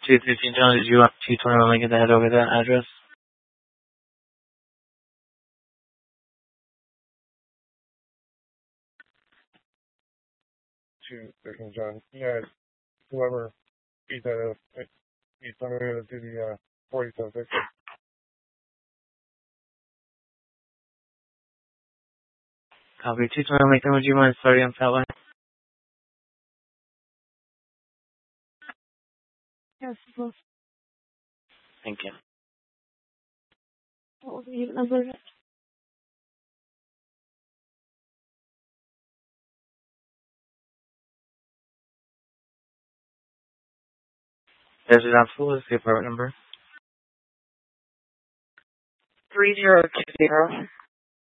215 John, did you want 221 Lincoln to head over that address? 213 John. Yeah, whoever beat that up, he's coming to do the 4760. Copy. 221 Lincoln, would you mind starting on that line? Yes, both. Thank you. What was the unit number? Desert Obstacle is the apartment number. 3020.